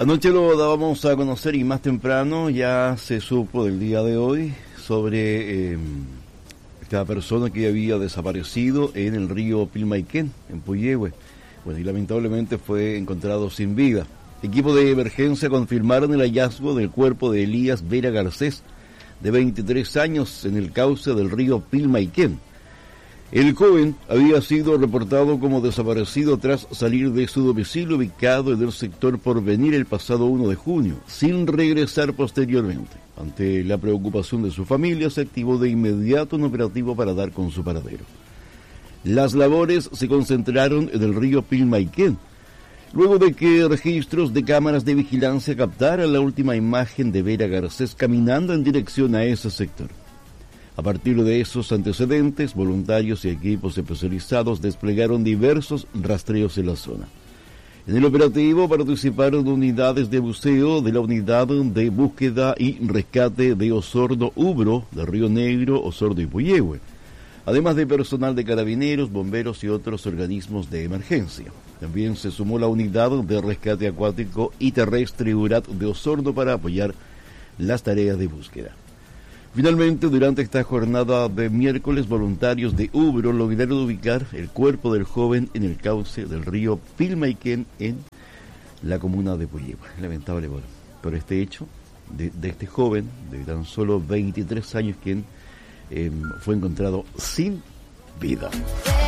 Anoche lo dábamos a conocer y más temprano ya se supo del día de hoy sobre esta persona que había desaparecido en el río Pilmaiquén, en Puyehue. Bueno, y lamentablemente fue encontrado sin vida. Equipo de emergencia confirmaron el hallazgo del cuerpo de Elías Vera Garcés, de 23 años, en el cauce del río Pilmaiquén. El joven había sido reportado como desaparecido tras salir de su domicilio ubicado en el sector Porvenir el pasado 1 de junio, sin regresar posteriormente. Ante la preocupación de su familia, se activó de inmediato un operativo para dar con su paradero. Las labores se concentraron en el río Pilmaiquén, luego de que registros de cámaras de vigilancia captaran la última imagen de Vera Garcés caminando en dirección a ese sector. A partir de esos antecedentes, voluntarios y equipos especializados desplegaron diversos rastreos en la zona. En el operativo participaron unidades de buceo de la Unidad de Búsqueda y Rescate de Osorno Ubro, de Río Negro, Osorno y Puyehue, además de personal de carabineros, bomberos y otros organismos de emergencia. También se sumó la Unidad de Rescate Acuático y Terrestre URAT de Osorno para apoyar las tareas de búsqueda. Finalmente, durante esta jornada de miércoles, voluntarios de Ubro lograron ubicar el cuerpo del joven en el cauce del río Pilmaiquén en la comuna de Puyehue. Lamentable por este hecho de este joven de tan solo 23 años quien fue encontrado sin vida.